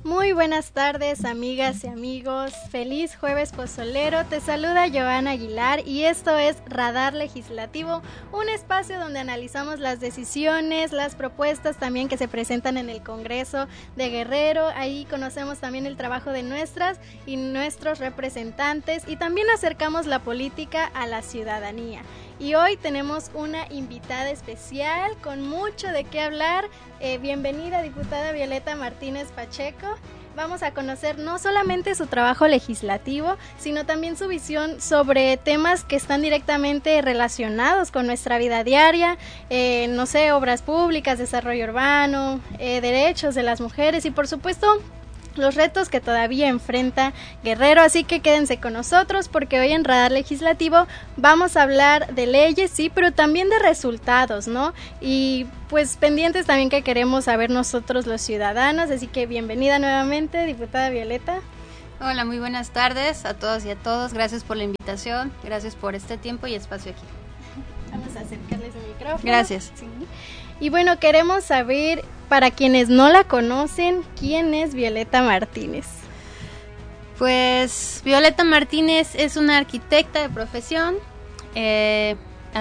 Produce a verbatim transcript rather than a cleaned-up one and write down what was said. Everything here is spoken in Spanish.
Muy buenas tardes, amigas y amigos. Feliz jueves pozolero. Te saluda Joana Aguilar y esto es Radar Legislativo, un espacio donde analizamos las decisiones, las propuestas también que se presentan en el Congreso de Guerrero. Ahí conocemos también el trabajo de nuestras y nuestros representantes y también acercamos la política a la ciudadanía. Y hoy tenemos una invitada especial con mucho de qué hablar. Eh, bienvenida, diputada Violeta Martínez Pacheco. Vamos a conocer no solamente su trabajo legislativo, sino también su visión sobre temas que están directamente relacionados con nuestra vida diaria, eh, no sé, obras públicas, desarrollo urbano, eh, derechos de las mujeres y por supuesto los retos que todavía enfrenta Guerrero, así que quédense con nosotros porque hoy en Radar Legislativo vamos a hablar de leyes, sí, pero también de resultados, ¿no? Y pues pendientes también que queremos saber nosotros los ciudadanos, así que bienvenida nuevamente, diputada Violeta. Hola, muy buenas tardes a todas y a todos, gracias por la invitación, gracias por este tiempo y espacio aquí. Vamos a acercarles el micrófono. Gracias. Sí. Y bueno, queremos saber, para quienes no la conocen, ¿quién es Violeta Martínez? Pues Violeta Martínez es una arquitecta de profesión, eh,